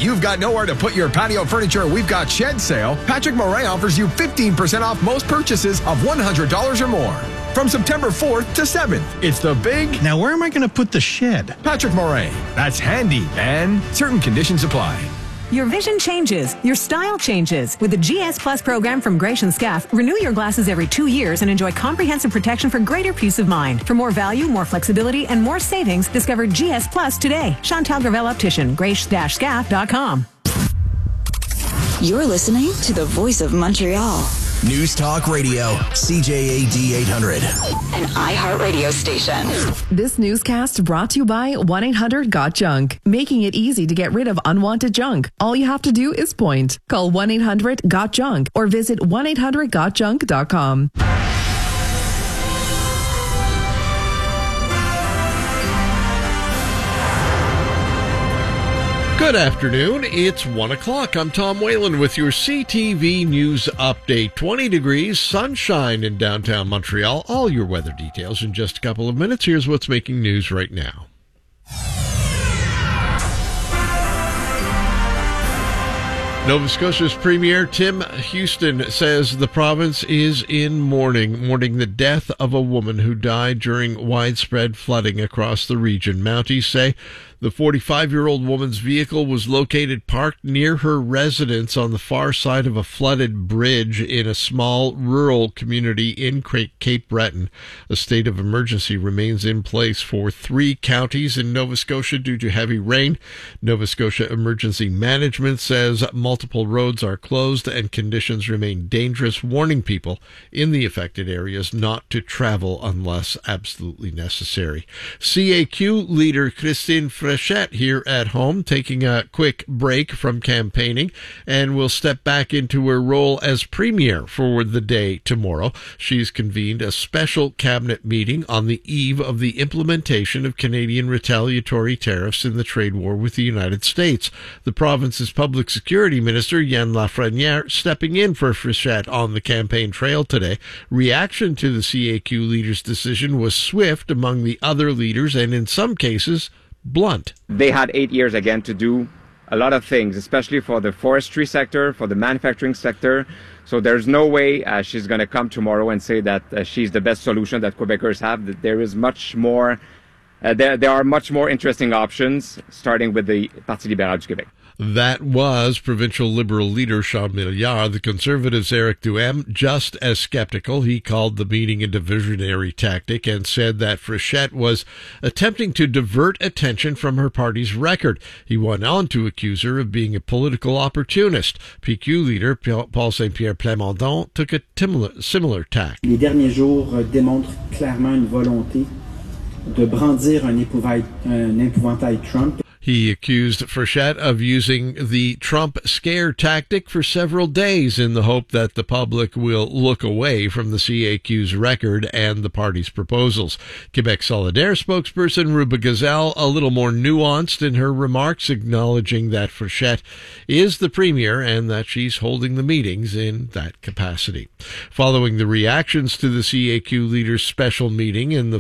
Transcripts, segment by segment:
You've Got Nowhere to Put Your Patio Furniture We've Got Shed sale, Patrick Morin offers you 15% off most purchases of $100 or more. From September 4th to 7th, it's the big... Now, where am I going to put the shed? Patrick Morin. That's handy, man. Certain conditions apply. Your vision changes. Your style changes. With the GS Plus program from Gratian Scaff, renew your glasses every 2 years and enjoy comprehensive protection for greater peace of mind. For more value, more flexibility, and more savings, discover GS Plus today. Chantal Gravel Optician, grace-scaff.com. You're listening to the Voice of Montreal. News Talk Radio, CJAD 800. An iHeartRadio station. This newscast brought to you by 1-800-GOT-JUNK, making it easy to get rid of unwanted junk. All you have to do is point. Call 1-800-GOT-JUNK or visit 1-800-GOTJUNK.com. Good afternoon. It's 1 o'clock. I'm Tom Whalen with your CTV News Update. 20 degrees, sunshine in downtown Montreal. All your weather details in just a couple of minutes. Here's what's making news right now. Nova Scotia's Premier Tim Houston says the province is in mourning the death of a woman who died during widespread flooding across the region. Mounties say the 45-year-old woman's vehicle was located parked near her residence on the far side of a flooded bridge in a small rural community in Cape Breton. A state of emergency remains in place for 3 counties in Nova Scotia due to heavy rain. Nova Scotia Emergency Management says multiple roads are closed and conditions remain dangerous, warning people in the affected areas not to travel unless absolutely necessary. CAQ leader Christine Frechette here at home, taking a quick break from campaigning, and will step back into her role as premier for the day tomorrow. She's convened a special cabinet meeting on the eve of the implementation of Canadian retaliatory tariffs in the trade war with the United States. The province's public security minister, Yann Lafrenière, stepping in for Frechette on the campaign trail today. Reaction to the CAQ leader's decision was swift among the other leaders and in some cases blunt. They had 8 years again to do a lot of things, especially for the forestry sector, for the manufacturing sector. So there's no way she's going to come tomorrow and say that she's the best solution that Quebecers have. That there is much more. There are much more interesting options, starting with the Parti libéral du Québec. That was provincial Liberal leader Charles Milliard. The Conservatives' Éric Duhem just as skeptical. He called the meeting a diversionary tactic and said that Frechette was attempting to divert attention from her party's record. He went on to accuse her of being a political opportunist. PQ leader Paul Saint-Pierre Plamondon took a similar tack. Les derniers jours démontrent clairement une volonté de brandir un épouvantail Trump. He accused Frechette of using the Trump scare tactic for several days in the hope that the public will look away from the CAQ's record and the party's proposals. Quebec Solidaire spokesperson Ruba Gazelle, a little more nuanced in her remarks, acknowledging that Frechette is the premier and that she's holding the meetings in that capacity. Following the reactions to the CAQ leaders' special meeting and the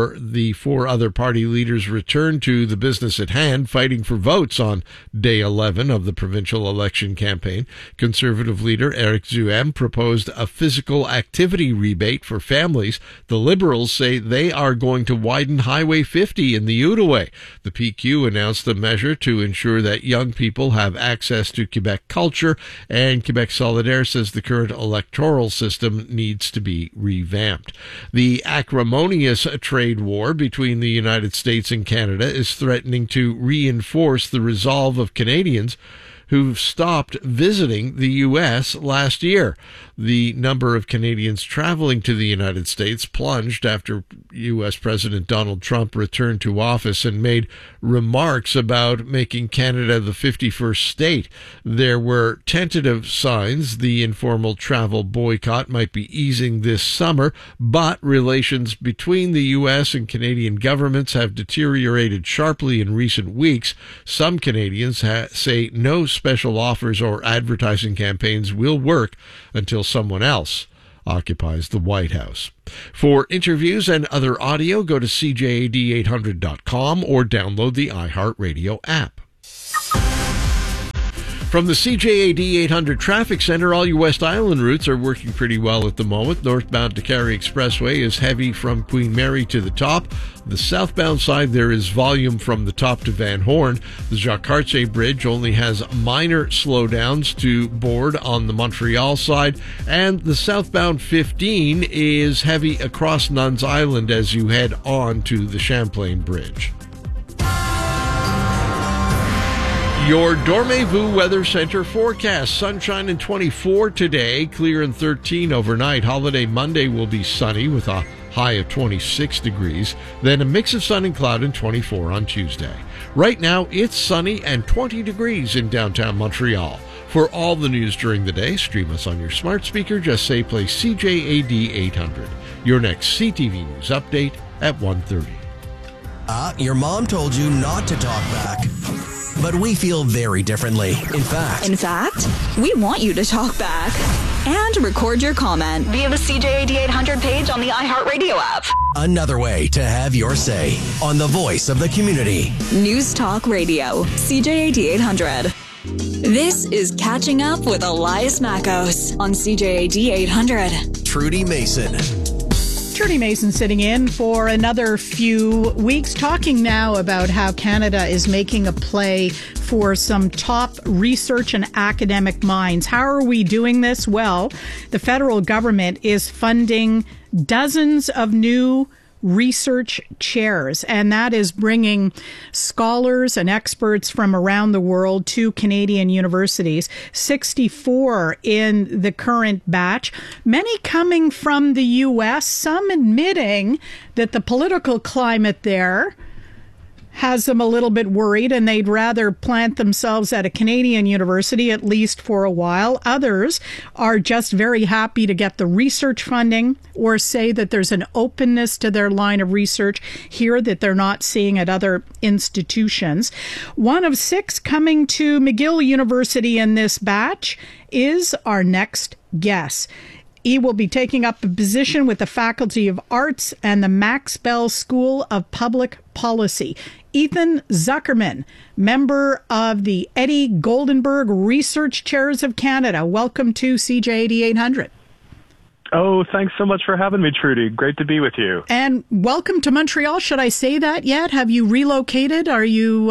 four other party leaders returned to the business at hand, fighting for votes on day 11 of the provincial election campaign. Conservative leader Éric Duhem proposed a physical activity rebate for families. The Liberals say they are going to widen Highway 50 in the Outaouais. The PQ announced the measure to ensure that young people have access to Quebec culture, and Quebec Solidaire says the current electoral system needs to be revamped. The acrimonious trade war between the United States and Canada is threatening to reinforce the resolve of Canadians who've stopped visiting the U.S. last year. The number of Canadians traveling to the United States plunged after U.S. President Donald Trump returned to office and made remarks about making Canada the 51st state. There were tentative signs the informal travel boycott might be easing this summer, but relations between the U.S. and Canadian governments have deteriorated sharply in recent weeks. Some Canadians say no special offers or advertising campaigns will work until someone else occupies the White House. For interviews and other audio, go to CJAD800.com or download the iHeartRadio app. From the CJAD 800 Traffic Center, all your West Island routes are working pretty well at the moment. Northbound to Cary Expressway is heavy from Queen Mary to the top. The southbound side, there is volume from the top to Van Horn. The Jacques Cartier Bridge only has minor slowdowns to board on the Montreal side. And the southbound 15 is heavy across Nuns Island as you head on to the Champlain Bridge. Your Dormez-vous Weather Center forecast. Sunshine and 24 today, clear and 13 overnight. Holiday Monday will be sunny with a high of 26 degrees. Then a mix of sun and cloud and 24 on Tuesday. Right now, it's sunny and 20 degrees in downtown Montreal. For all the news during the day, stream us on your smart speaker. Just say play CJAD 800. Your next CTV News update at 1:30. Your mom told you not to talk back. But we feel very differently. In fact, we want you to talk back and record your comment via the CJAD 800 page on the iHeartRadio app. Another way to have your say on the voice of the community. News Talk Radio, CJAD 800. This is Catching Up with Elias Mackos on CJAD 800. Trudy Mason. Trudy Mason sitting in for another few weeks, talking now about how Canada is making a play for some top research and academic minds. How are we doing this? Well, the federal government is funding dozens of new research chairs, and that is bringing scholars and experts from around the world to Canadian universities. 64 in the current batch, many coming from the U.S., some admitting that the political climate there has them a little bit worried and they'd rather plant themselves at a Canadian university, at least for a while. Others are just very happy to get the research funding or say that there's an openness to their line of research here that they're not seeing at other institutions. One of 6 coming to McGill University in this batch is our next guest. He will be taking up a position with the Faculty of Arts and the Max Bell School of Public Policy. Ethan Zuckerman, member of the Eddie Goldenberg Research Chairs of Canada. Welcome to CJAD 800. Oh, thanks so much for having me, Trudy. Great to be with you. And welcome to Montreal. Should I say that yet? Have you relocated? Will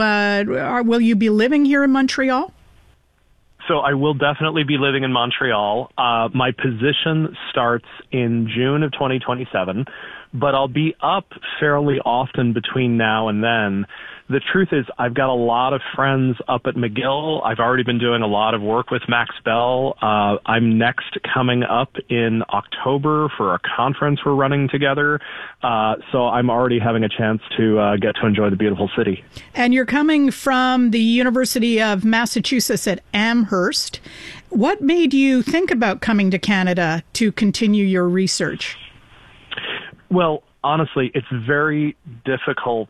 you be living here in Montreal? So I will definitely be living in Montreal. My position starts in June of 2027, but I'll be up fairly often between now and then. The truth is I've got a lot of friends up at McGill. I've already been doing a lot of work with Max Bell. I'm next coming up in October for a conference we're running together. So I'm already having a chance to get to enjoy the beautiful city. And you're coming from the University of Massachusetts at Amherst. What made you think about coming to Canada to continue your research? Well, honestly, it's very difficult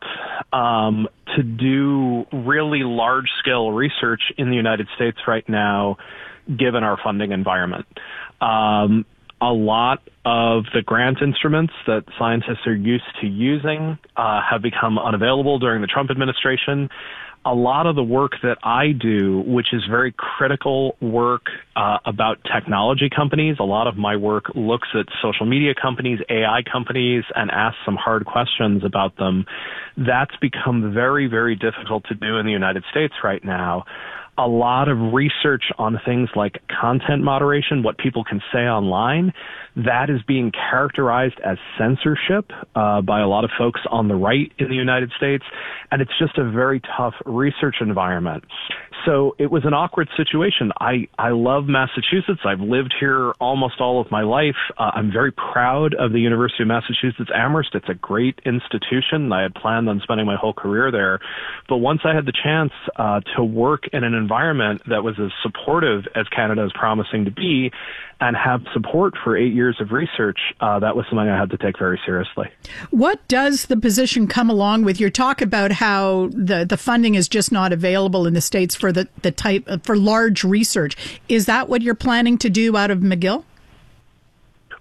to do really large-scale research in the United States right now, given our funding environment. A lot of the grant instruments that scientists are used to using have become unavailable during the Trump administration. A lot of the work that I do, which is very critical work about technology companies, a lot of my work looks at social media companies, AI companies, and asks some hard questions about them. That's become very, very difficult to do in the United States right now. A lot of research on things like content moderation, what people can say online, that is being characterized as censorship by a lot of folks on the right in the United States, and it's just a very tough research environment. So it was an awkward situation. I love Massachusetts. I've lived here almost all of my life. I'm very proud of the University of Massachusetts Amherst. It's a great institution. I had planned on spending my whole career there. But once I had the chance to work in an environment that was as supportive as Canada is promising to be and have support for 8 years of research, that was something I had to take very seriously. What does the position come along with? Your talk about how the funding is just not available in the States for the type for large research. Is that what you're planning to do out of McGill?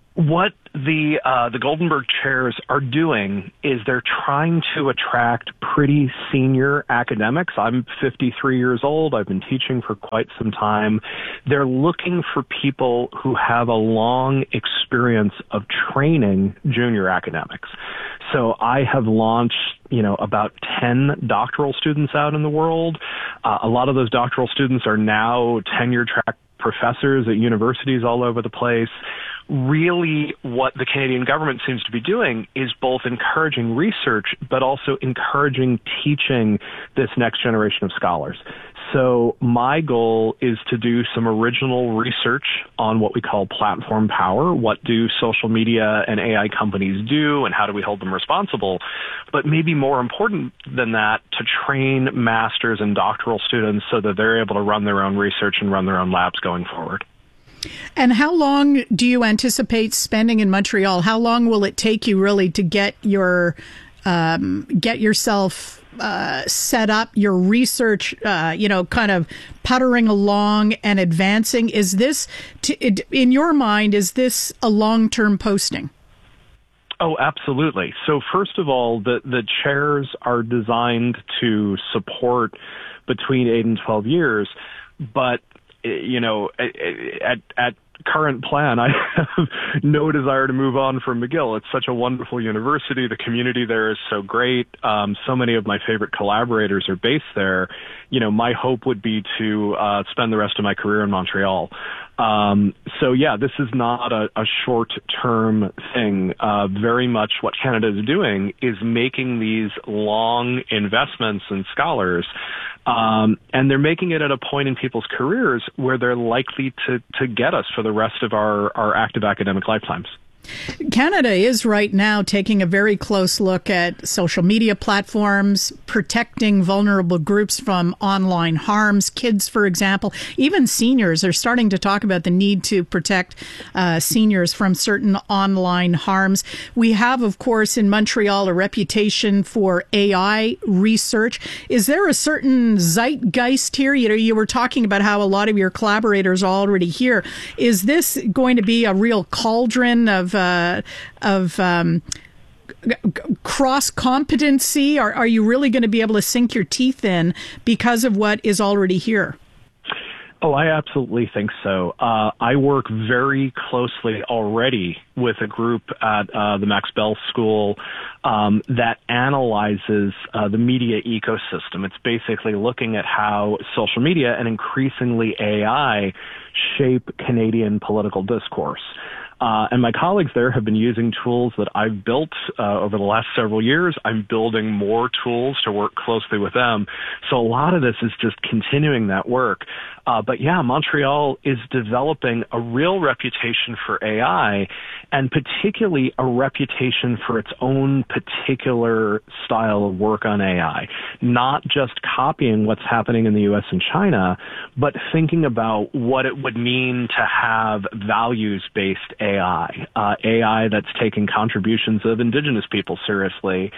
What the Goldenberg chairs are doing is they're trying to attract pretty senior academics. I'm 53 years old. I've been teaching for quite some time. They're looking for people who have a long experience of training junior academics. So I have launched, about 10 doctoral students out in the world. A lot of those doctoral students are now tenure track professors at universities all over the place. Really, what the Canadian government seems to be doing is both encouraging research, but also encouraging teaching this next generation of scholars. So my goal is to do some original research on what we call platform power. What do social media and AI companies do, and how do we hold them responsible? But maybe more important than that, to train masters and doctoral students so that they're able to run their own research and run their own labs going forward. And how long do you anticipate spending in Montreal? How long will it take you really to get yourself set up, your research, kind of puttering along and advancing? Is this, in your mind, is this a long-term posting? Oh, absolutely. So first of all, the chairs are designed to support between 8 and 12 years, but at current plan, I have no desire to move on from McGill. It's such a wonderful university. The community there is so great. So many of my favorite collaborators are based there. My hope would be to spend the rest of my career in Montreal. This is not a short-term thing. Very much what Canada is doing is making these long investments in scholars, and they're making it at a point in people's careers where they're likely to get us for the rest of our active academic lifetimes. Canada is right now taking a very close look at social media platforms, protecting vulnerable groups from online harms. Kids, for example, even seniors are starting to talk about the need to protect seniors from certain online harms. We have, of course, in Montreal, a reputation for AI research. Is there a certain zeitgeist here? You were talking about how a lot of your collaborators are already here. Is this going to be a real cauldron of cross competency? Are you really going to be able to sink your teeth in because of what is already here? Oh, I absolutely think so. I work very closely already with a group at the Max Bell School that analyzes the media ecosystem. It's basically looking at how social media and increasingly AI shape Canadian political discourse. And my colleagues there have been using tools that I've built over the last several years. I'm building more tools to work closely with them. So a lot of this is just continuing that work. But yeah, Montreal is developing a real reputation for AI, and particularly a reputation for its own particular style of work on AI. Not just copying what's happening in the US and China, but thinking about what it would mean to have values-based AI. AI that's taking contributions of Indigenous people seriously.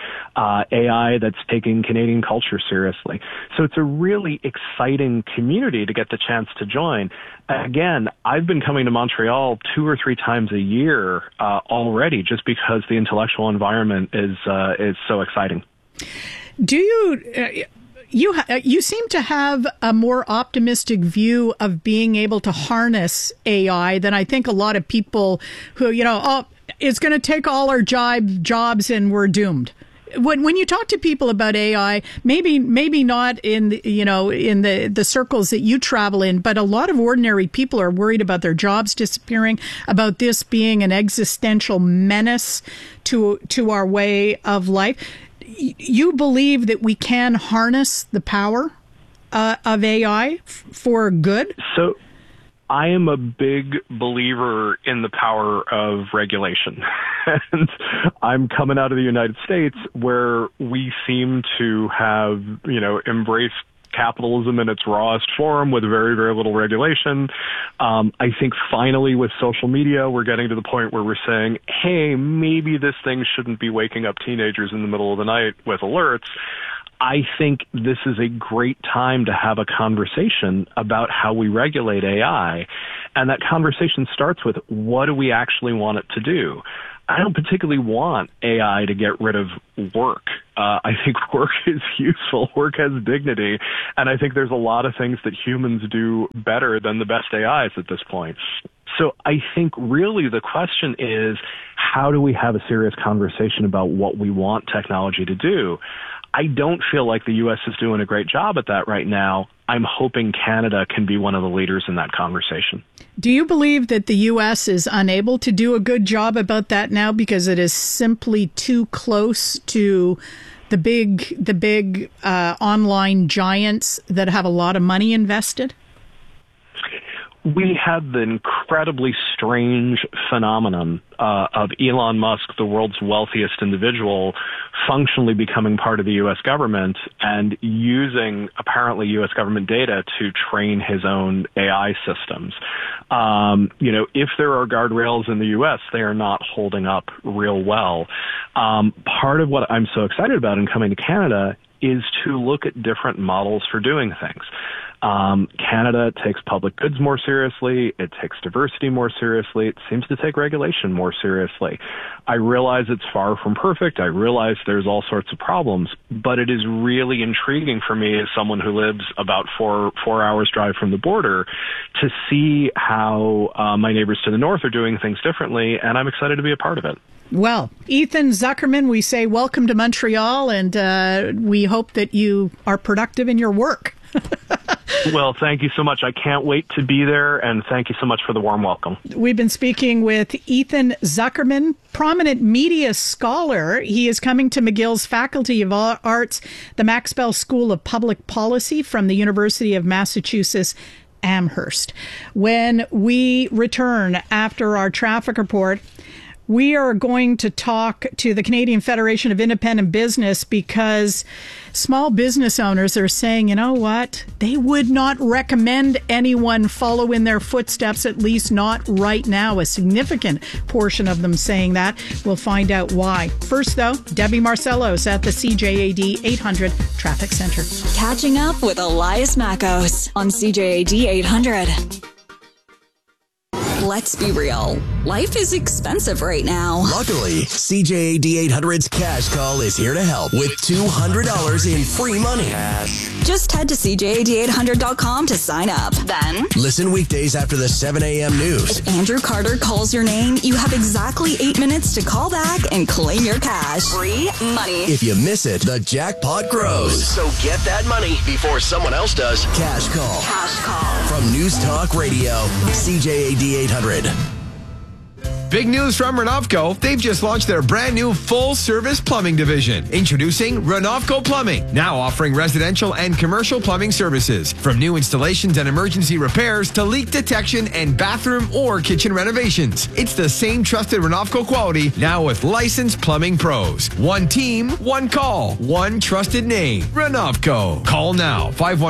AI that's taking Canadian culture seriously. So it's a really exciting community to get the chance to join. Again, I've been coming to Montreal 2 or 3 times a year already, just because the intellectual environment is so exciting. Do you? You seem to have a more optimistic view of being able to harness AI than I think a lot of people who, it's going to take all our jobs and we're doomed. When you talk to people about AI, maybe not in the circles that you travel in, but a lot of ordinary people are worried about their jobs disappearing, about this being an existential menace to our way of life. You believe that we can harness the power of AI for good? So I am a big believer in the power of regulation. And I'm coming out of the United States, where we seem to have, embraced capitalism in its rawest form with very, very little regulation. I think finally with social media, we're getting to the point where we're saying, hey, maybe this thing shouldn't be waking up teenagers in the middle of the night with alerts. I think this is a great time to have a conversation about how we regulate AI. And that conversation starts with, what do we actually want it to do? I don't particularly want AI to get rid of work. I think work is useful. Work has dignity. And I think there's a lot of things that humans do better than the best AIs at this point. So I think really the question is, how do we have a serious conversation about what we want technology to do? I don't feel like the U.S. is doing a great job at that right now. I'm hoping Canada can be one of the leaders in that conversation. Do you believe that the U.S. is unable to do a good job about that now because it is simply too close to the big online giants that have a lot of money invested? We had the incredibly strange phenomenon of Elon Musk, the world's wealthiest individual, functionally becoming part of the U.S. government and using apparently U.S. government data to train his own AI systems. If there are guardrails in the U.S., they are not holding up real well. Part of what I'm so excited about in coming to Canada is to look at different models for doing things. Canada takes public goods more seriously. It takes diversity more seriously. It seems to take regulation more seriously. I realize it's far from perfect. I realize there's all sorts of problems, but it is really intriguing for me as someone who lives about four hours drive from the border to see how my neighbors to the north are doing things differently, and I'm excited to be a part of it. Well, Ethan Zuckerman, we say welcome to Montreal, and we hope that you are productive in your work. Well, thank you so much. I can't wait to be there, and thank you so much for the warm welcome. We've been speaking with Ethan Zuckerman, prominent media scholar. He is coming to McGill's Faculty of Arts, the Max Bell School of Public Policy from the University of Massachusetts Amherst. When we return after our traffic report, we are going to talk to the Canadian Federation of Independent Business because small business owners are saying, you know what, they would not recommend anyone follow in their footsteps, at least not right now. A significant portion of them saying that. We'll find out why. First, though, Debbie Marcellos at the CJAD 800 Traffic Center. Catching up with Elias Mackos on CJAD 800. Let's be real. Life is expensive right now. Luckily, CJAD 800's Cash Call is here to help with $200 in free money. Just head to CJAD800.com to sign up. Then, listen weekdays after the 7 a.m. news. If Andrew Carter calls your name, you have exactly 8 minutes to call back and claim your cash. Free money. If you miss it, the jackpot grows. So get that money before someone else does. Cash Call. Cash Call. From News Talk Radio, CJAD 800. Big news from Renovco. They've just launched their brand new full-service plumbing division. Introducing Renovco Plumbing, now offering residential and commercial plumbing services. From new installations and emergency repairs to leak detection and bathroom or kitchen renovations. It's the same trusted Renovco quality, now with licensed plumbing pros. One team, one call, one trusted name. Renovco. Call now,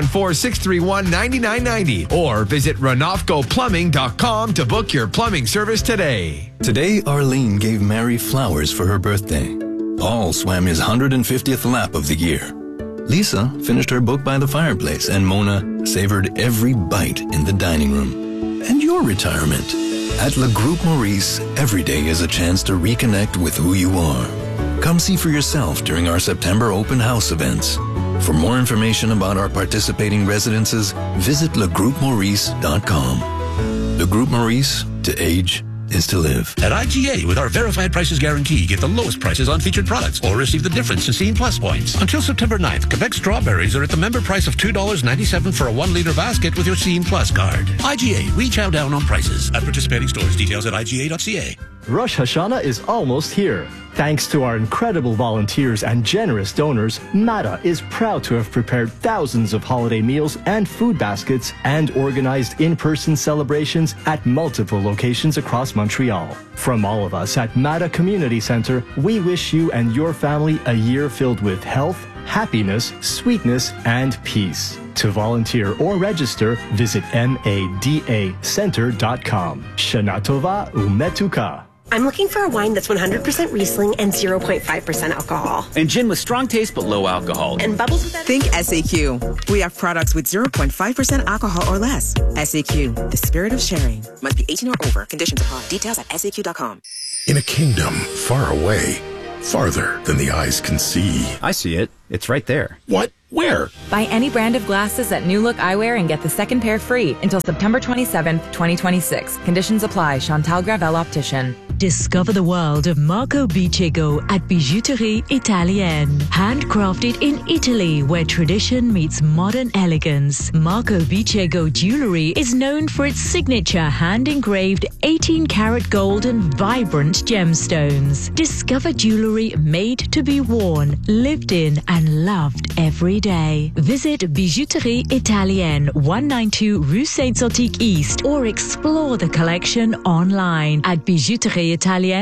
514-631-9990 or visit renovcoplumbing.com to book your plumbing service today. Today, Arlene gave Mary flowers for her birthday. Paul swam his 150th lap of the year. Lisa finished her book by the fireplace, and Mona savored every bite in the dining room. And your retirement. At Le Groupe Maurice, every day is a chance to reconnect with who you are. Come see for yourself during our September open house events. For more information about our participating residences, visit legroupemaurice.com. Le Groupe Maurice, to age is to live. At IGA, with our verified prices guarantee, get the lowest prices on featured products or receive the difference to Scene Plus points. Until September 9th, Quebec strawberries are at the member price of $2.97 for a 1-liter basket with your Scene Plus card. IGA, we chow down on prices. At participating stores, details at IGA.ca. Rosh Hashanah is almost here. Thanks to our incredible volunteers and generous donors, MATA is proud to have prepared thousands of holiday meals and food baskets and organized in-person celebrations at multiple locations across Montreal. From all of us at MATA Community Center, we wish you and your family a year filled with health, happiness, sweetness, and peace. To volunteer or register, visit madacenter.com. Shana Tova Umetuka. I'm looking for a wine that's 100% Riesling and 0.5% alcohol. And gin with strong taste but low alcohol. And bubbles with that. Think SAQ. We have products with 0.5% alcohol or less. SAQ, the spirit of sharing. Must be 18 or over. Conditions apply. Details at SAQ.com. In a kingdom far away, farther than the eyes can see. I see it. It's right there. What? Where? Buy any brand of glasses at New Look Eyewear and get the second pair free until September 27th, 2026. Conditions apply. Chantal Gravel Optician. Discover the world of Marco Bicego at Bijouterie Italienne. Handcrafted in Italy, where tradition meets modern elegance. Marco Bicego jewelry is known for its signature hand-engraved 18-karat gold and vibrant gemstones. Discover jewelry made to be worn, lived in, and loved every day. Visit Bijouterie Italienne, 192 Rue Saint-Zotique East, or explore the collection online at bijouterieitalienne.com.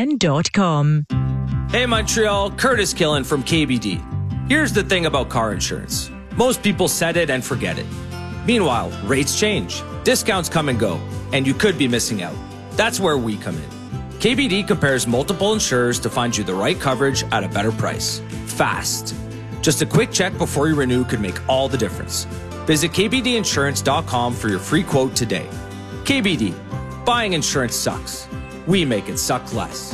Hey Montreal, Curtis Killen from KBD. Here's the thing about car insurance. Most people set it and forget it. Meanwhile, rates change, discounts come and go, and you could be missing out. That's where we come in. KBD compares multiple insurers to find you the right coverage at a better price. Fast. Just a quick check before you renew could make all the difference. Visit kbdinsurance.com for your free quote today. KBD. Buying insurance sucks. We make it suck less.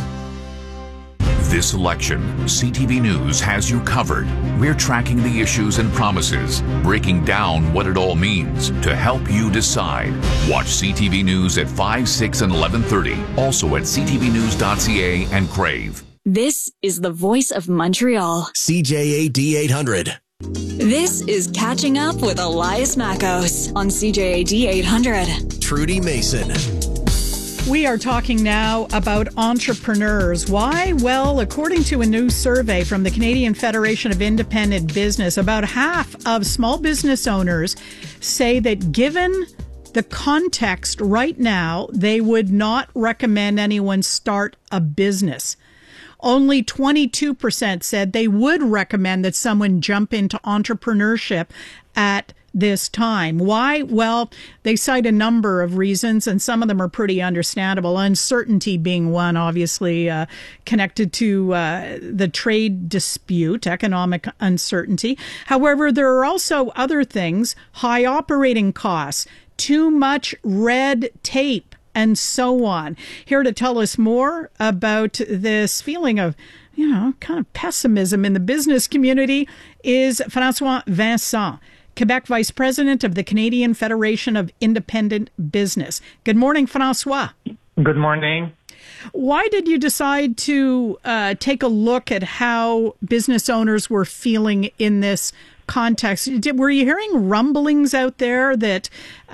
This election, CTV News has you covered. We're tracking the issues and promises, breaking down what it all means to help you decide. Watch CTV News at 5, 6, and 11:30. Also at ctvnews.ca and Crave. This is the voice of Montreal. CJAD 800. This is Catching Up with Elias Mackos on CJAD 800. Trudy Mason. We are talking now about entrepreneurs. Why? Well, according to a new survey from the Canadian Federation of Independent Business, about half of small business owners say that given the context right now, they would not recommend anyone start a business. Only 22% said they would recommend that someone jump into entrepreneurship at this time. Why? Well, they cite a number of reasons, and some of them are pretty understandable. Uncertainty being one, obviously connected to the trade dispute, economic uncertainty. However, there are also other things, high operating costs, too much red tape, and so on. Here to tell us more about this feeling of, kind of pessimism in the business community is François Vincent, Quebec Vice President of the Canadian Federation of Independent Business. Good morning, François. Good morning. Why did you decide to take a look at how business owners were feeling in this context? Were you hearing rumblings out there that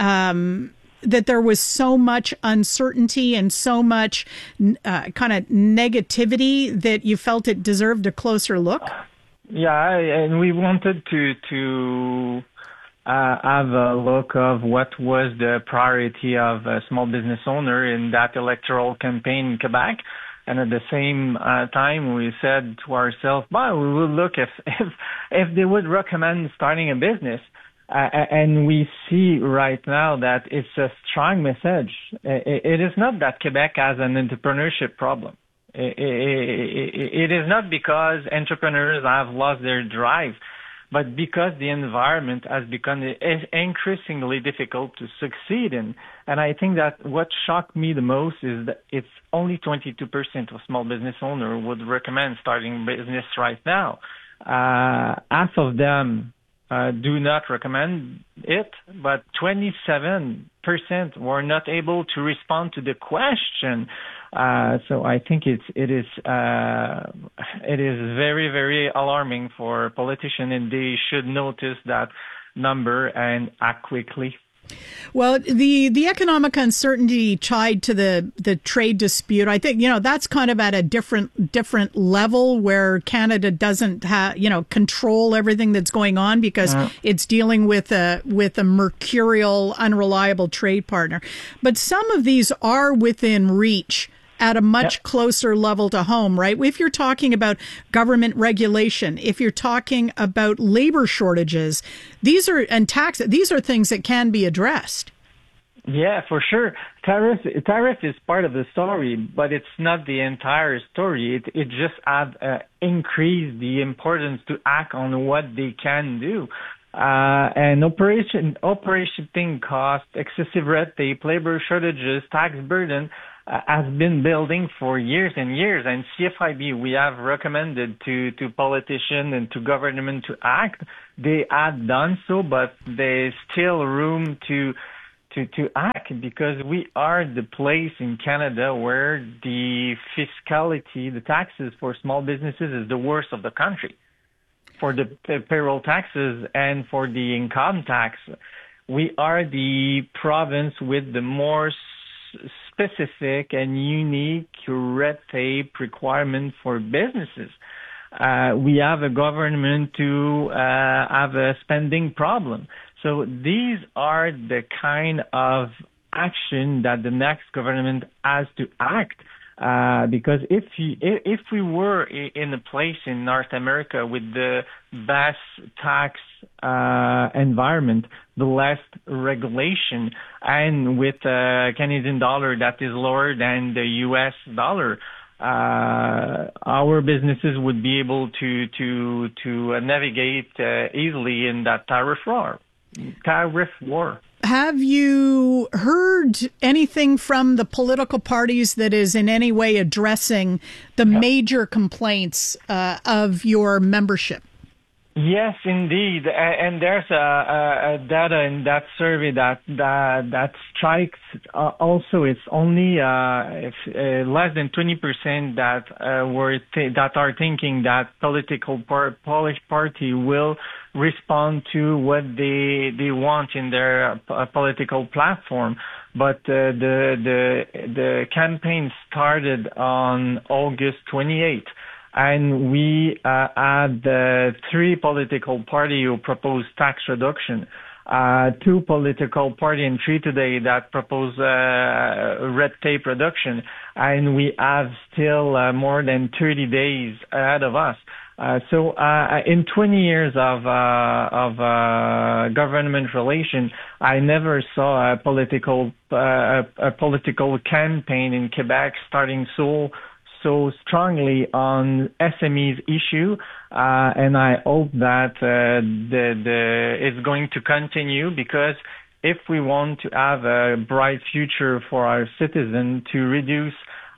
that there was so much uncertainty and so much kind of negativity that you felt it deserved a closer look? Yeah, and we wanted to have a look of what was the priority of a small business owner in that electoral campaign in Quebec. And at the same time, we said to ourselves, well, we will look if they would recommend starting a business. And we see right now that it's a strong message. It is not that Quebec has an entrepreneurship problem. It is not because entrepreneurs have lost their drive, but because the environment has become increasingly difficult to succeed in. And I think that what shocked me the most is that it's only 22% of small business owners would recommend starting business right now. Half of them do not recommend it, but 27% were not able to respond to the question. So I think it is very, very alarming for politicians, and they should notice that number and act quickly. Well, the economic uncertainty tied to the trade dispute, I think, that's kind of at a different level where Canada doesn't have, control everything that's going on because it's dealing with a mercurial, unreliable trade partner. But some of these are within reach at a much closer level to home, right? If you're talking about government regulation, if you're talking about labor shortages, these are things that can be addressed. Yeah, for sure. Tariff is part of the story, but it's not the entire story. It just adds increase the importance to act on what they can do. And operating costs, excessive red tape, labor shortages, tax burden has been building for years and years. And CFIB, we have recommended to politicians and to government to act. They have done so, but there's still room to act, because we are the place in Canada where the fiscality, the taxes for small businesses is the worst of the country. For the payroll taxes and for the income tax, we are the province with the more specific and unique red tape requirement for businesses. We have a government to have a spending problem. So these are the kind of action that the next government has to act. Because if we were in a place in North America with the best tax environment, the less regulation, and with a Canadian dollar that is lower than the U.S. dollar, our businesses would be able to navigate easily in that tariff war. Have you heard anything from the political parties that is in any way addressing the major complaints of your membership? Yes, indeed. And there's a data in that survey that strikes also. It's only less than 20% that that are thinking that Polish party will respond to what they want in their political platform. But the campaign started on August 28th. And we had 3 political parties who proposed tax reduction, 2 political parties and 3 today that propose red tape reduction, and we have still more than 30 days ahead of us. So in 20 years of government relation, I never saw a political campaign in Quebec starting so strongly on SMEs issue, and I hope that it's going to continue, because if we want to have a bright future for our citizens, to reduce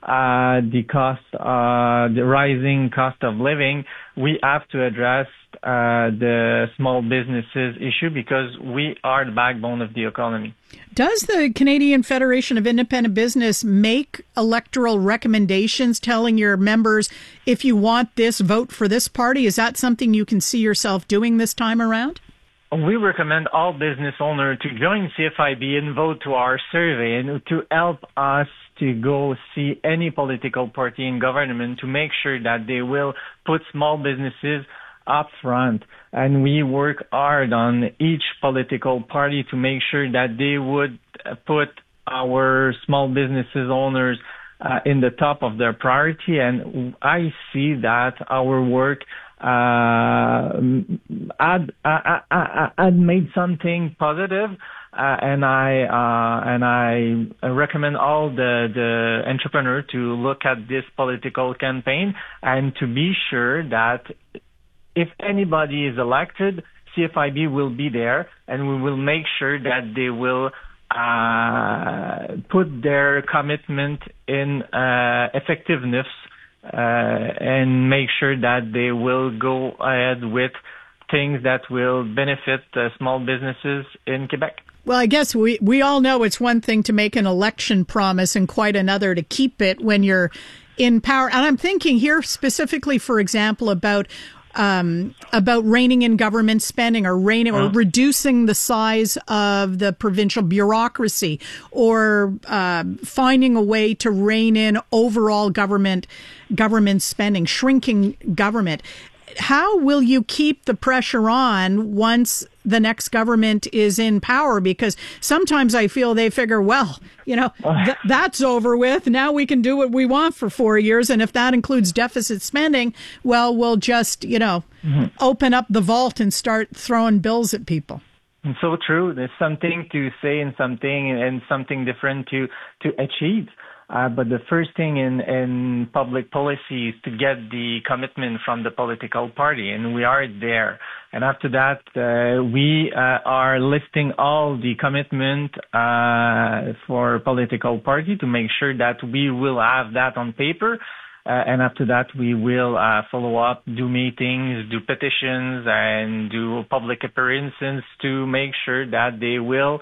the rising cost of living, we have to address the small businesses issue, because we are the backbone of the economy. Does the Canadian Federation of Independent Business make electoral recommendations telling your members, if you want this, vote for this party? Is that something you can see yourself doing this time around? We recommend all business owners to join CFIB and vote to our survey, and to help us to go see any political party in government to make sure that they will put small businesses up front. And we work hard on each political party to make sure that they would put our small businesses owners in the top of their priority. And I see that our work had made something positive, and I recommend all the entrepreneurs to look at this political campaign, and to be sure that if anybody is elected, CFIB will be there, and we will make sure that they will put their commitment in effectiveness, and make sure that they will go ahead with things that will benefit small businesses in Quebec. Well, I guess we all know it's one thing to make an election promise and quite another to keep it when you're in power. And I'm thinking here specifically, for example, about reining in government spending, or reducing the size of the provincial bureaucracy, or finding a way to rein in overall government spending, shrinking government. How will you keep the pressure on once the next government is in power? Because sometimes I feel they figure, well, that's over with. Now we can do what we want for 4 years. And if that includes deficit spending, well, we'll just, open up the vault and start throwing bills at people. And so true. There's something to say and something different to achieve. But the first thing in public policy is to get the commitment from the political party, and we are there. And after that, we are listing all the commitment for political party to make sure that we will have that on paper. And after that, we will follow up, do meetings, do petitions, and do public appearances to make sure that they will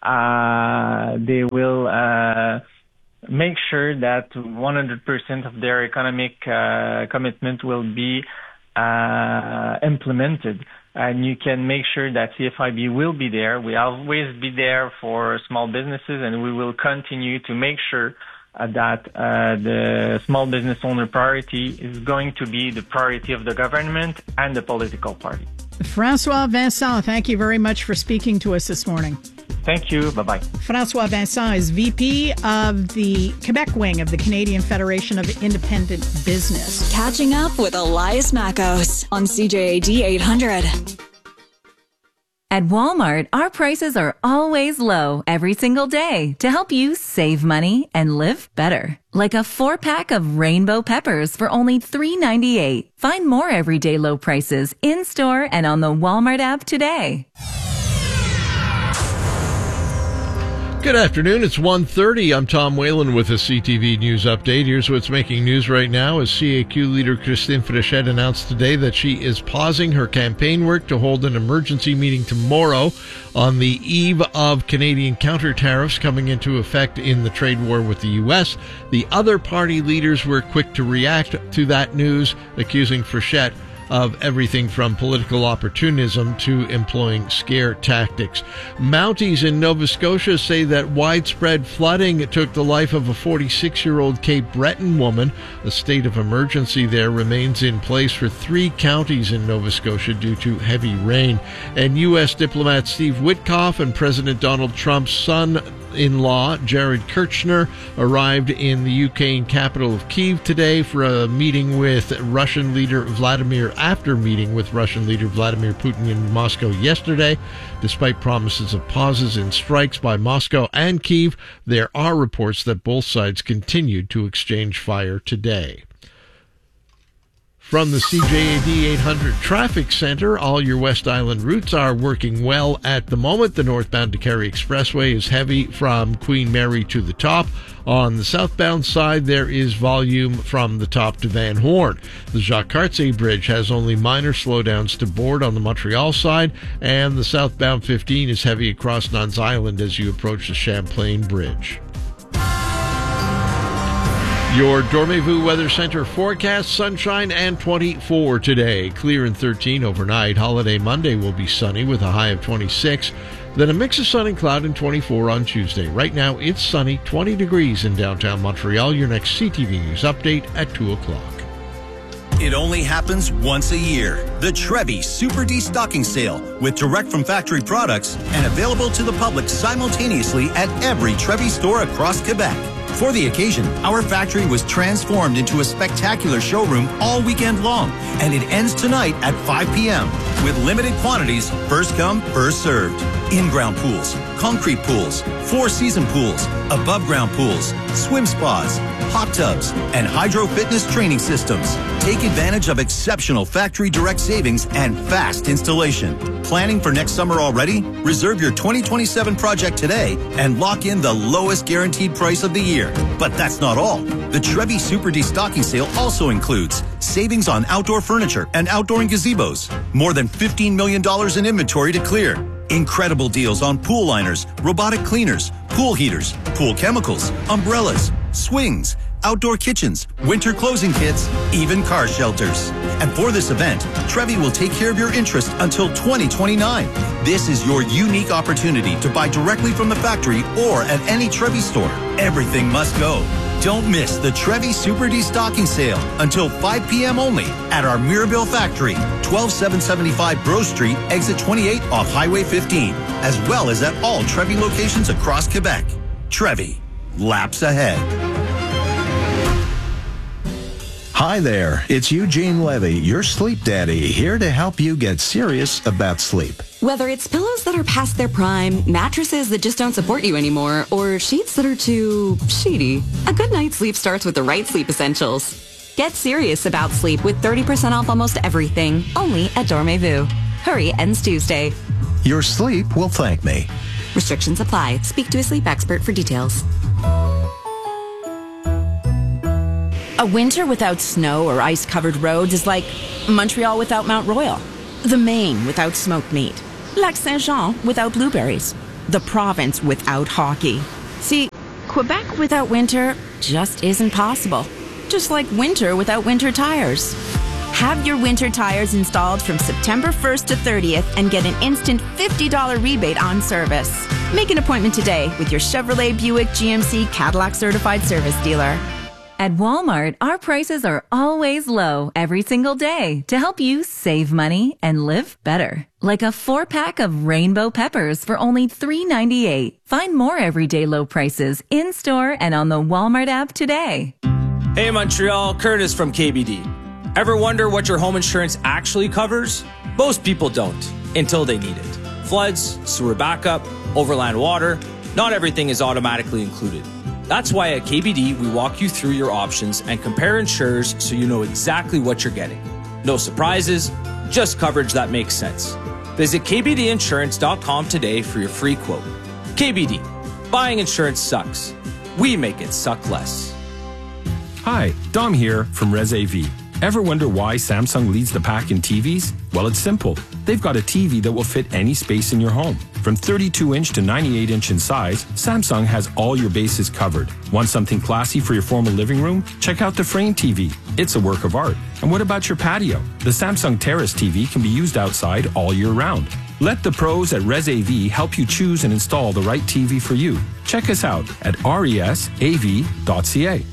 make sure that 100% of their economic commitment will be implemented. And you can make sure that CFIB will be there. We always be there for small businesses, and we will continue to make sure that the small business owner priority is going to be the priority of the government and the political party. Francois Vincent, thank you very much for speaking to us this morning. Thank you. Bye-bye. Francois Vincent is VP of the Quebec wing of the Canadian Federation of Independent Business. Catching up with Elias Mackos on CJAD 800. At Walmart, our prices are always low every single day to help you save money and live better. Like a 4-pack of rainbow peppers for only $3.98. Find more everyday low prices in-store and on the Walmart app today. Good afternoon. It's 1:30. I'm Tom Whalen with a CTV News update. Here's what's making news right now as CAQ leader Christine Fréchette announced today that she is pausing her campaign work to hold an emergency meeting tomorrow on the eve of Canadian counter tariffs coming into effect in the trade war with the U.S. The other party leaders were quick to react to that news, accusing Fréchette of everything from political opportunism to employing scare tactics. Mounties in Nova Scotia say that widespread flooding took the life of a 46-year-old Cape Breton woman. A state of emergency there remains in place for 3 counties in Nova Scotia due to heavy rain. And U.S. diplomat Steve Witkoff and President Donald Trump's son-in-law Jared Kushner arrived in the Ukraine capital of Kyiv today for a meeting with Russian leader Vladimir Putin in Moscow yesterday. Despite promises of pauses in strikes by Moscow and Kyiv, there are reports that both sides continued to exchange fire today. From the CJAD 800 Traffic Center, all your West Island routes are working well at the moment. The northbound to Cary Expressway is heavy from Queen Mary to the top. On the southbound side, there is volume from the top to Van Horn. The Jacques Cartier Bridge has only minor slowdowns to board on the Montreal side, and the southbound 15 is heavy across Nuns Island as you approach the Champlain Bridge. Your Dormez-vous Weather Center forecast: sunshine and 24 today. Clear and 13 overnight. Holiday Monday will be sunny with a high of 26. Then a mix of sun and cloud and 24 on Tuesday. Right now it's sunny, 20 degrees in downtown Montreal. Your next CTV News update at 2 o'clock. It only happens once a year. The Trevi Super Destocking Sale with direct from factory products and available to the public simultaneously at every Trevi store across Quebec. For the occasion, our factory was transformed into a spectacular showroom all weekend long, and it ends tonight at 5 p.m. with limited quantities, first come, first served. In-ground pools, concrete pools, 4-season pools, above-ground pools, swim spas, hot tubs, and hydro fitness training systems. Take advantage of exceptional factory direct savings and fast installation. Planning for next summer already? Reserve your 2027 project today and lock in the lowest guaranteed price of the year. But that's not all. The Trevi Super Destocking Sale also includes savings on outdoor furniture and outdoor gazebos. More than $15 million in inventory to clear. Incredible deals on pool liners, robotic cleaners, pool heaters, pool chemicals, umbrellas, swings, outdoor kitchens, winter closing kits, even car shelters. And for this event, Trevi will take care of your interest until 2029. This is your unique opportunity to buy directly from the factory or at any Trevi store. Everything must go. Don't miss the Trevi Super Destocking Sale until 5 p.m. only at our Mirabel factory, 12775 Breaux Street, exit 28 off Highway 15, as well as at all Trevi locations across Quebec. Trevi, laps ahead. Hi there, it's Eugene Levy, your sleep daddy, here to help you get serious about sleep. Whether it's pillows that are past their prime, mattresses that just don't support you anymore, or sheets that are too sheety, a good night's sleep starts with the right sleep essentials. Get serious about sleep with 30% off almost everything, only at Dormez-vous. Hurry, ends Tuesday. Your sleep will thank me. Restrictions apply. Speak to a sleep expert for details. A winter without snow or ice-covered roads is like Montreal without Mount Royal, the Maine without smoked meat, Lac Saint-Jean without blueberries, the province without hockey. See, Quebec without winter just isn't possible. Just like winter without winter tires. Have your winter tires installed from September 1st to 30th and get an instant $50 rebate on service. Make an appointment today with your Chevrolet, Buick, GMC, Cadillac certified service dealer. At Walmart, our prices are always low every single day to help you save money and live better. Like a 4-pack of rainbow peppers for only $3.98. Find more everyday low prices in-store and on the Walmart app today. Hey Montreal, Curtis from KBD. Ever wonder what your home insurance actually covers? Most people don't, until they need it. Floods, sewer backup, overland water, not everything is automatically included. That's why at KBD, we walk you through your options and compare insurers so you know exactly what you're getting. No surprises, just coverage that makes sense. Visit KBDinsurance.com today for your free quote. KBD, buying insurance sucks. We make it suck less. Hi, Dom here from ResAV. Ever wonder why Samsung leads the pack in TVs? Well, it's simple. They've got a TV that will fit any space in your home. From 32-inch to 98-inch in size, Samsung has all your bases covered. Want something classy for your formal living room? Check out the Frame TV. It's a work of art. And what about your patio? The Samsung Terrace TV can be used outside all year round. Let the pros at ResAV help you choose and install the right TV for you. Check us out at resav.ca.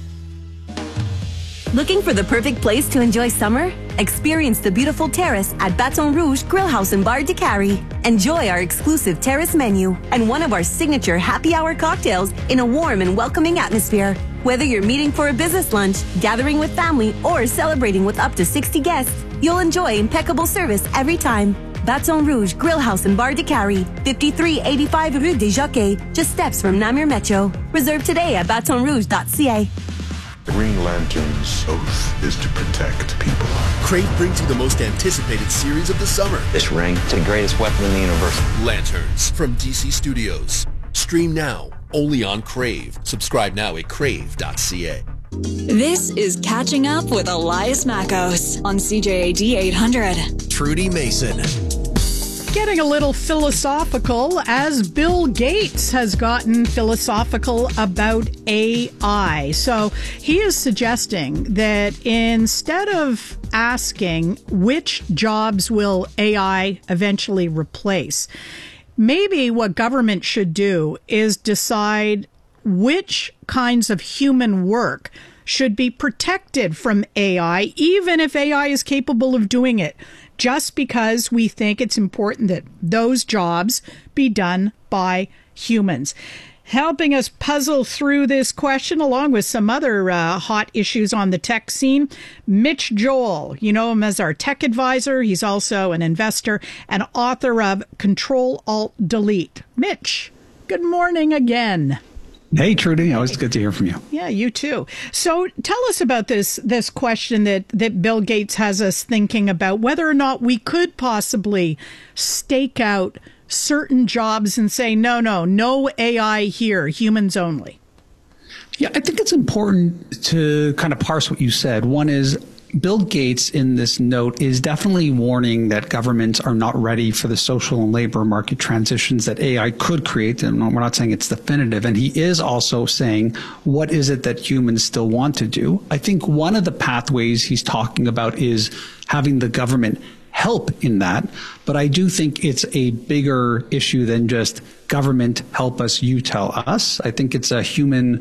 Looking for the perfect place to enjoy summer? Experience the beautiful terrace at Baton Rouge Grill House and Bar de Cary. Enjoy our exclusive terrace menu and one of our signature happy hour cocktails in a warm and welcoming atmosphere. Whether you're meeting for a business lunch, gathering with family, or celebrating with up to 60 guests, you'll enjoy impeccable service every time. Baton Rouge Grill House and Bar de Cary, 5385 Rue des Jockeys, just steps from Namur Metro. Reserve today at batonrouge.ca. Green Lantern's oath is to protect people. Crave brings you the most anticipated series of the summer. This ring is the greatest weapon in the universe. Lanterns from DC Studios. Stream now, only on Crave. Subscribe now at crave.ca. This is Catching Up with Elias Mackos on CJAD 800. Trudy Mason. Getting a little philosophical as Bill Gates has gotten philosophical about AI. So he is suggesting that instead of asking which jobs will AI eventually replace, maybe what government should do is decide which kinds of human work should be protected from AI, even if AI is capable of doing it, just because we think it's important that those jobs be done by humans. Helping us puzzle through this question, along with some other hot issues on the tech scene, Mitch Joel. You know him as our tech advisor. He's also an investor and author of Control-Alt-Delete. Mitch, good morning again. Hey, Trudy. Always good to hear from you. Yeah, you too. So tell us about this question that Bill Gates has us thinking about, whether or not we could possibly stake out certain jobs and say, no AI here, humans only. Yeah, I think it's important to kind of parse what you said. One is Bill Gates in this note is definitely warning that governments are not ready for the social and labor market transitions that AI could create. And we're not saying it's definitive. And he is also saying, what is it that humans still want to do? I think one of the pathways he's talking about is having the government help in that. But I do think it's a bigger issue than just government help us, you tell us. I think it's a human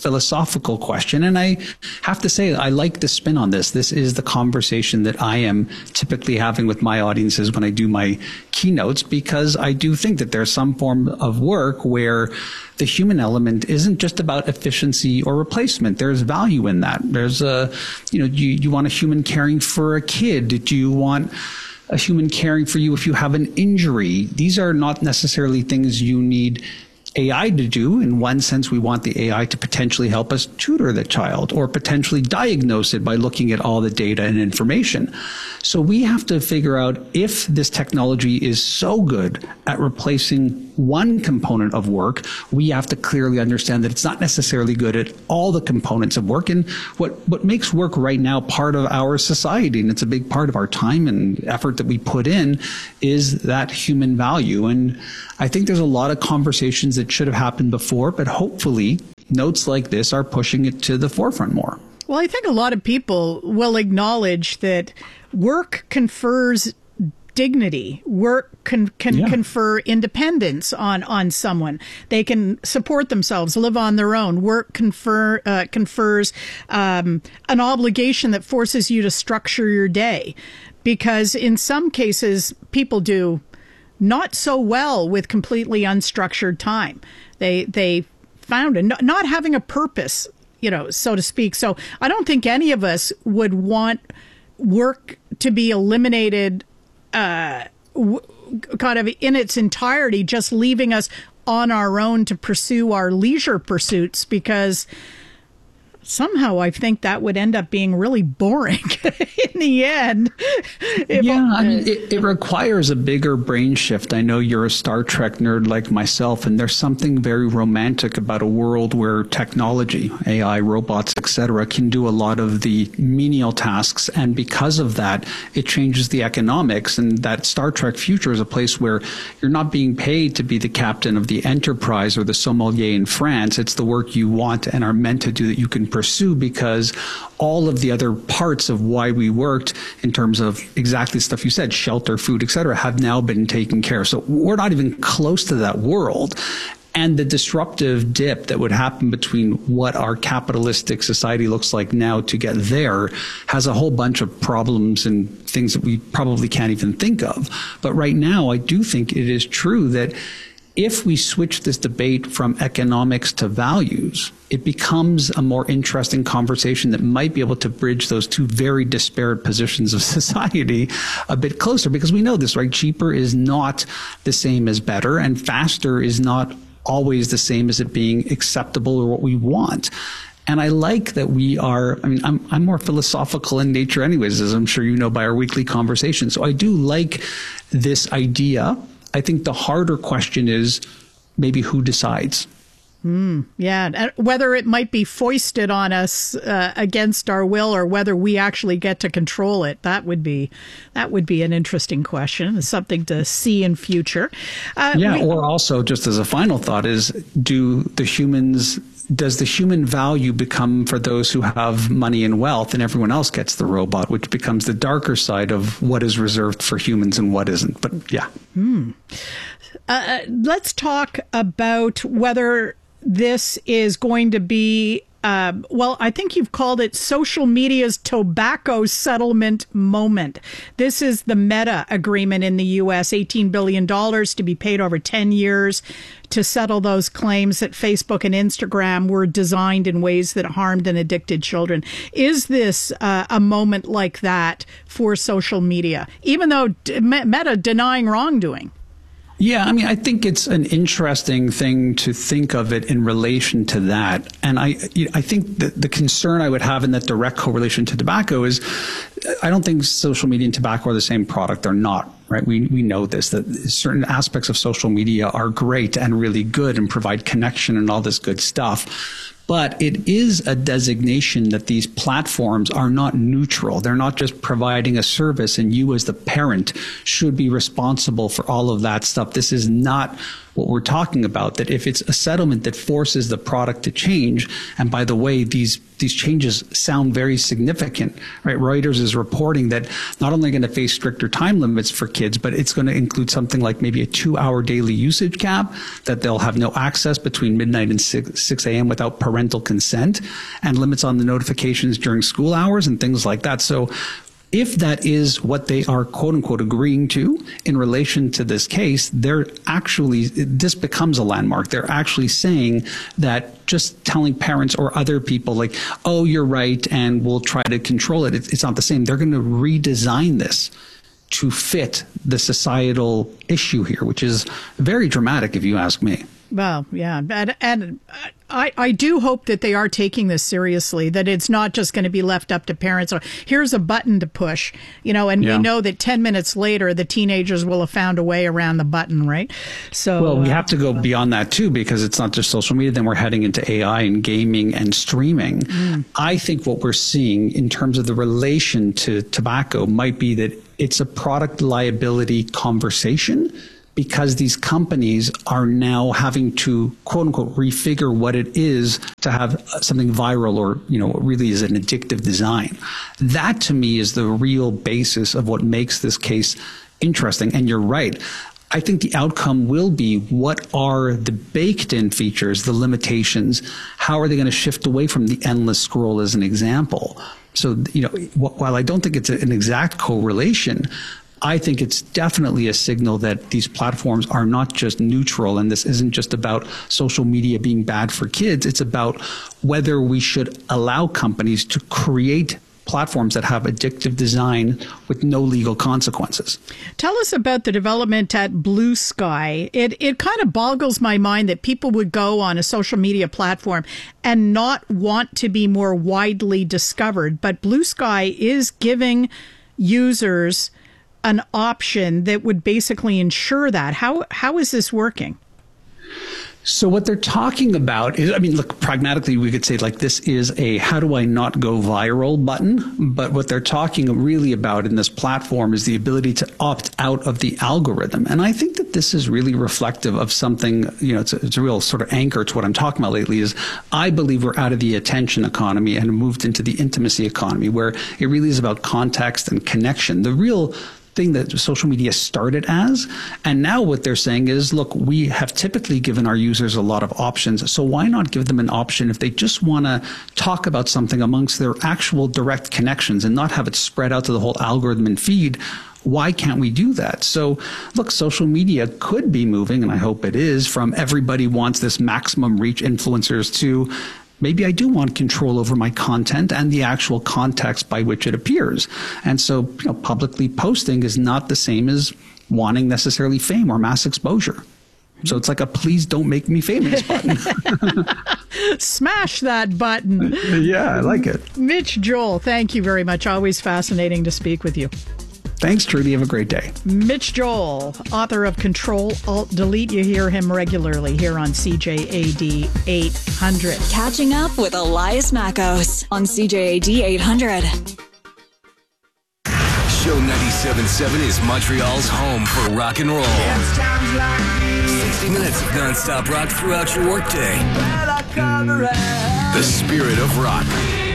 philosophical question. And I have to say, I like the spin on this. This is the conversation that I am typically having with my audiences when I do my keynotes, because I do think that there's some form of work where the human element isn't just about efficiency or replacement. There's value in that. There's you want a human caring for a kid. Do you want a human caring for you if you have an injury? These are not necessarily things you need AI to do. In one sense, we want the AI to potentially help us tutor the child or potentially diagnose it by looking at all the data and information. So we have to figure out if this technology is so good at replacing one component of work, we have to clearly understand that it's not necessarily good at all the components of work. And what makes work right now part of our society, and it's a big part of our time and effort that we put in, is that human value. And I think there's a lot of conversations that should have happened before, but hopefully notes like this are pushing it to the forefront more. Well, I think a lot of people will acknowledge that work confers dignity. Work can confer independence on someone. They can support themselves, live on their own. Work confers an obligation that forces you to structure your day, because in some cases people do not so well with completely unstructured time. They found it not having a purpose, so to speak. So I don't think any of us would want work to be eliminated kind of in its entirety, just leaving us on our own to pursue our leisure pursuits, because somehow I think that would end up being really boring in the end. It requires a bigger brain shift. I know you're a Star Trek nerd like myself, and there's something very romantic about a world where technology, AI, robots, etc., can do a lot of the menial tasks. And because of that, it changes the economics. And that Star Trek future is a place where you're not being paid to be the captain of the Enterprise or the sommelier in France. It's the work you want and are meant to do that you can pursue, because all of the other parts of why we worked in terms of exactly the stuff you said, shelter, food, etc., have now been taken care of. So we're not even close to that world. And the disruptive dip that would happen between what our capitalistic society looks like now to get there has a whole bunch of problems and things that we probably can't even think of. But right now, I do think it is true that if we switch this debate from economics to values, it becomes a more interesting conversation that might be able to bridge those two very disparate positions of society a bit closer. Because we know this, right? Cheaper is not the same as better, and faster is not always the same as it being acceptable or what we want. And I like that we are, I'm more philosophical in nature anyways, as I'm sure you know by our weekly conversation. So I do like this idea. I think the harder question is maybe who decides. Yeah, whether it might be foisted on us against our will, or whether we actually get to control it. That would be an interesting question. It's something to see in future. Or also, just as a final thought, is does the human value become for those who have money and wealth, and everyone else gets the robot, which becomes the darker side of what is reserved for humans and what isn't. But yeah. Let's talk about whether this is going to be, I think you've called it social media's tobacco settlement moment. This is the Meta agreement in the U.S., $18 billion to be paid over 10 years to settle those claims that Facebook and Instagram were designed in ways that harmed and addicted children. Is this a moment like that for social media, even though Meta denying wrongdoing? Yeah, I think it's an interesting thing to think of it in relation to that. And I think that the concern I would have in that direct correlation to tobacco is I don't think social media and tobacco are the same product. They're not, right? We know this, that certain aspects of social media are great and really good and provide connection and all this good stuff. But it is a designation that these platforms are not neutral. They're not just providing a service, and you as the parent should be responsible for all of that stuff. This is not what we're talking about, that if it's a settlement that forces the product to change, and by the way, these changes sound very significant, right? Reuters is reporting that not only going to face stricter time limits for kids, but it's going to include something like maybe a 2-hour daily usage cap, that they'll have no access between midnight and 6 a.m. without parental consent, and limits on the notifications during school hours and things like that. So if that is what they are, quote unquote, agreeing to in relation to this case, this becomes a landmark. They're actually saying that just telling parents or other people like, oh, you're right, and we'll try to control it, it's not the same. They're going to redesign this to fit the societal issue here, which is very dramatic if you ask me. Well, yeah. And I do hope that they are taking this seriously, that it's not just going to be left up to parents. Or here's a button to push, and we know that 10 minutes later, the teenagers will have found a way around the button, right? So, well, we have to go beyond that too, because it's not just social media. Then we're heading into AI and gaming and streaming. I think what we're seeing in terms of the relation to tobacco might be that it's a product liability conversation, because these companies are now having to, quote unquote, refigure what it is to have something viral or, what really is an addictive design. That to me is the real basis of what makes this case interesting. And you're right. I think the outcome will be, what are the baked in features, the limitations? How are they going to shift away from the endless scroll as an example? So, while I don't think it's an exact correlation, I think it's definitely a signal that these platforms are not just neutral, and this isn't just about social media being bad for kids. It's about whether we should allow companies to create platforms that have addictive design with no legal consequences. Tell us about the development at Blue Sky. It kind of boggles my mind that people would go on a social media platform and not want to be more widely discovered. But Blue Sky is giving users an option that would basically ensure that. How is this working? So what they're talking about is, look, pragmatically, we could say like this is a how do I not go viral button. But what they're talking really about in this platform is the ability to opt out of the algorithm. And I think that this is really reflective of something, it's a real sort of anchor to what I'm talking about lately is I believe we're out of the attention economy and moved into the intimacy economy, where it really is about context and connection. The real thing that social media started as. And now what they're saying is, look, we have typically given our users a lot of options. So why not give them an option if they just want to talk about something amongst their actual direct connections and not have it spread out to the whole algorithm and feed? Why can't we do that? So look, social media could be moving, and I hope it is, from everybody wants this maximum reach influencers to maybe I do want control over my content and the actual context by which it appears. And so, publicly posting is not the same as wanting necessarily fame or mass exposure. So it's like a please don't make me famous button. Smash that button. Yeah, I like it. Mitch Joel, thank you very much. Always fascinating to speak with you. Thanks, Trudy. Have a great day. Mitch Joel, author of Control, Alt, Delete. You hear him regularly here on CJAD 800. Catching up with Elias Mackos on CJAD 800. Show 97.7 is Montreal's home for rock and roll. 60 minutes of non-stop rock throughout your workday. The spirit of rock.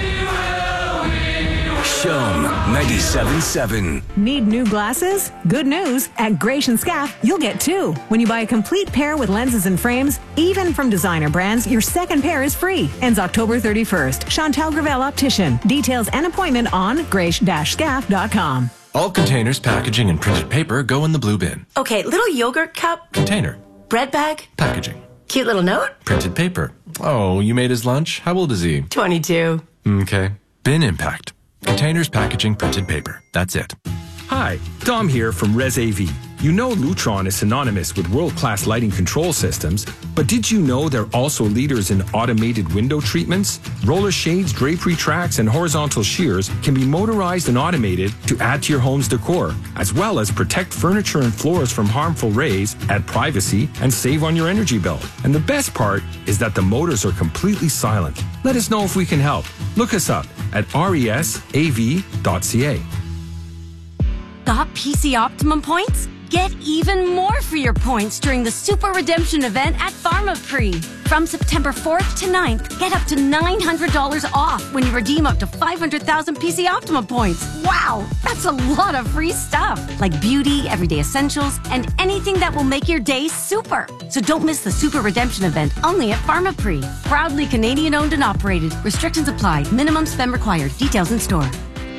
Shum 97.7. Need new glasses? Good news. At Gratian Scaff, you'll get two. When you buy a complete pair with lenses and frames, even from designer brands, your second pair is free. Ends October 31st. Chantal Gravel Optician. Details and appointment on grace-scaff.com. All containers, packaging, and printed paper go in the blue bin. Okay, little yogurt cup. Container. Bread bag. Packaging. Cute little note. Printed paper. Oh, you made his lunch? How old is he? 22. Okay. Bin impact. Containers, packaging, printed paper. That's it. Hi, Dom here from ResAV. You know Lutron is synonymous with world-class lighting control systems, but did you know they're also leaders in automated window treatments? Roller shades, drapery tracks, and horizontal shears can be motorized and automated to add to your home's decor, as well as protect furniture and floors from harmful rays, add privacy, and save on your energy bill. And the best part is that the motors are completely silent. Let us know if we can help. Look us up at resav.ca. Got PC Optimum points? Get even more for your points during the Super Redemption event at Pharmaprix. From September 4th to 9th, get up to $900 off when you redeem up to 500,000 PC Optima points. Wow, that's a lot of free stuff, like beauty, everyday essentials, and anything that will make your day super. So don't miss the Super Redemption event only at Pharmaprix. Proudly Canadian owned and operated. Restrictions apply. Minimum spend required. Details in store.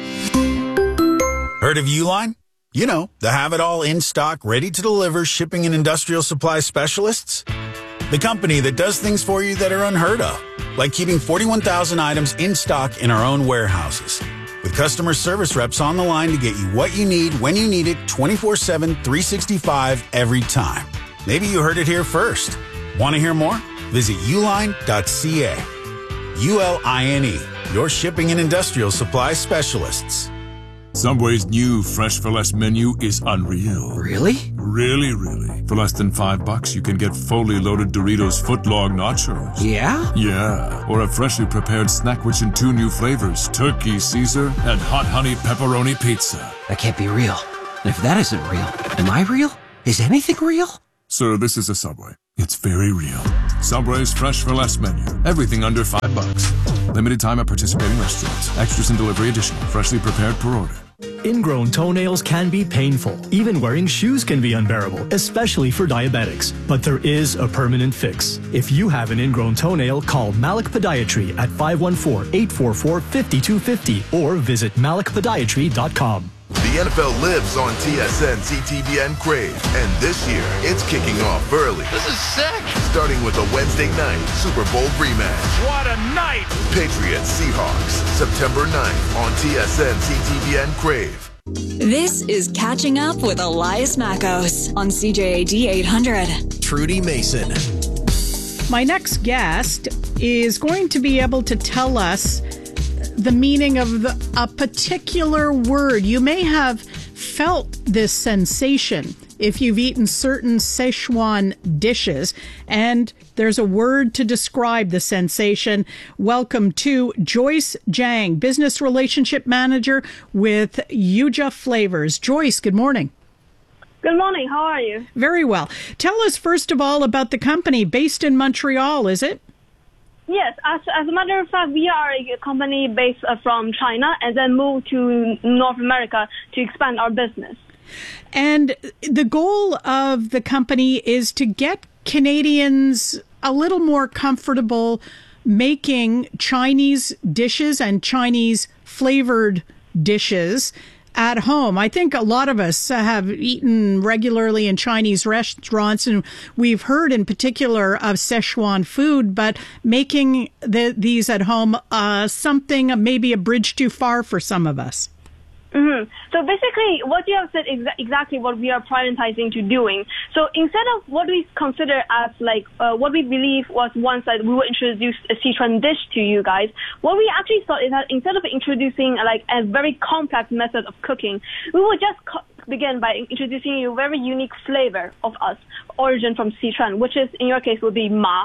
Heard of Uline? You know, the have-it-all in-stock, ready-to-deliver shipping and industrial supply specialists. The company that does things for you that are unheard of, like keeping 41,000 items in stock in our own warehouses. With customer service reps on the line to get you what you need when you need it 24/7, 365 every time. Maybe you heard it here first. Want to hear more? Visit uline.ca. ULINE, your shipping and industrial supply specialists. Subway's new Fresh for Less menu is unreal. Really? Really, really. For less than $5, you can get fully loaded Doritos footlong nachos. Yeah? Yeah. Or a freshly prepared snack which in 2 new flavors, Turkey Caesar and Hot Honey Pepperoni Pizza. That can't be real. And if that isn't real, am I real? Is anything real? Sir, this is a Subway. It's very real. Subway's Fresh for Less menu. Everything under $5. Limited time at participating restaurants. Extras and delivery additional. Freshly prepared per order. Ingrown toenails can be painful. Even wearing shoes can be unbearable, especially for diabetics. But there is a permanent fix. If you have an ingrown toenail, call Malik Podiatry at 514-844-5250 or visit malikpodiatry.com. The NFL lives on TSN, CTVN Crave, and this year it's kicking off early. This is sick! Starting with a Wednesday night Super Bowl rematch. What a night! Patriots Seahawks, September 9th on TSN, CTVN Crave. This is Catching Up with Elias Mackos on CJAD 800. Trudy Mason. My next guest is going to be able to tell us the meaning of a particular word. You may have felt this sensation if you've eaten certain Szechuan dishes, and there's a word to describe the sensation. Welcome to Joyce Jang, Business Relationship Manager with Yuja Flavors. Joyce, good morning. Good morning. How are you? Very well. Tell us first of all about the company based in Montreal, is it? Yes, as a matter of fact, we are a company based from China and then moved to North America to expand our business. And the goal of the company is to get Canadians a little more comfortable making Chinese dishes and Chinese flavored dishes at home. I think a lot of us have eaten regularly in Chinese restaurants, and we've heard in particular of Szechuan food, but making these at home, something maybe a bridge too far for some of us. Mm-hmm. So basically, what you have said is exactly what we are prioritizing to doing. So instead of what we consider as what we believe was once that we would introduce a Sichuan dish to you guys, what we actually thought is that instead of introducing a very complex method of cooking, we would just begin by introducing you a very unique flavor of us, origin from Sichuan, which is, in your case, would be ma.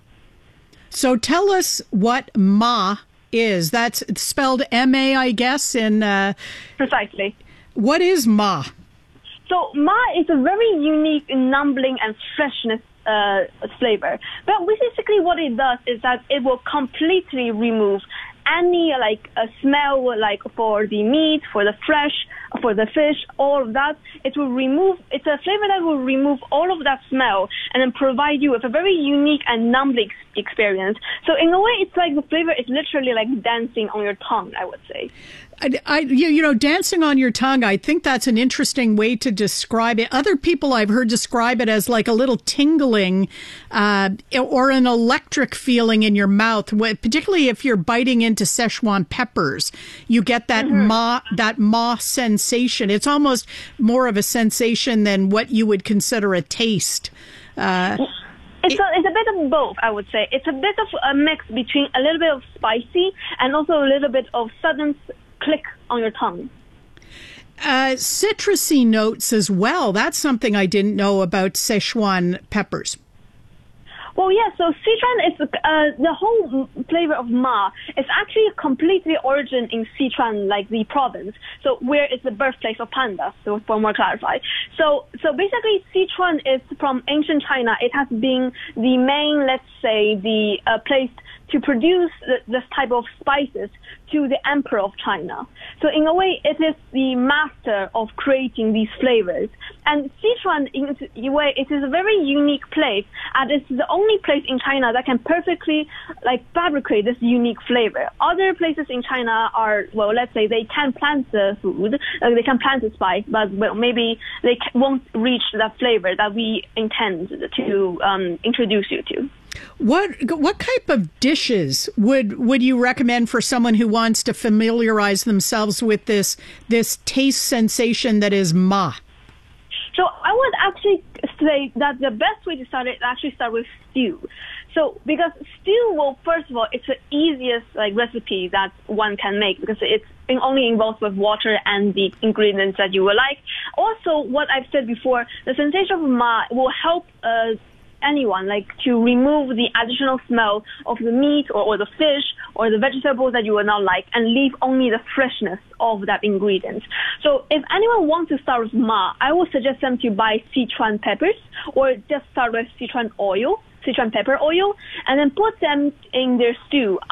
So tell us what ma is. That's spelled M-A, I guess. Precisely. What is ma? So ma is a very unique numbling and freshness flavor. But basically what it does is that it will completely remove any smell for the meat, for the fresh, for the fish, all of that. It's a flavor that will remove all of that smell and then provide you with a very unique and numbling experience. So in a way, it's like the flavor is literally like dancing on your tongue, I would say. Dancing on your tongue, I think that's an interesting way to describe it. Other people I've heard describe it as like a little tingling or an electric feeling in your mouth, particularly if you're biting into Szechuan peppers. You get that ma sensation. It's almost more of a sensation than what you would consider a taste. It's a bit of both, I would say. It's a bit of a mix between a little bit of spicy and also a little bit of sudden click on your tongue. Citrusy notes as well. That's something I didn't know about Szechuan peppers. Well, yeah, so Sichuan is the whole flavor of ma is actually completely origin in Sichuan, like the province. So where is the birthplace of pandas, so for more clarify. So basically Sichuan is from ancient China. It has been the main, let's say, the place to produce this type of spices to the emperor of China. So in a way, it is the master of creating these flavors. And Sichuan, in a way, it is a very unique place, and it's the only place in China that can perfectly fabricate this unique flavor. Other places in China are, well, let's say they can plant the food, they can plant the spice, but maybe they won't reach that flavor that we intend to introduce you to. What type of dishes would you recommend for someone who wants to familiarize themselves with this taste sensation that is ma? So I would actually say that the best way to start it is actually start with stew. So because stew, well, first of all, it's the easiest recipe that one can make because it only involves with water and the ingredients that you would like. Also, what I've said before, the sensation of ma will help anyone to remove the additional smell of the meat or the fish or the vegetables that you will not like and leave only the freshness of that ingredient. So if anyone wants to start with ma, I would suggest them to buy Sichuan peppers or just start with Sichuan pepper oil, and then put them in their stew.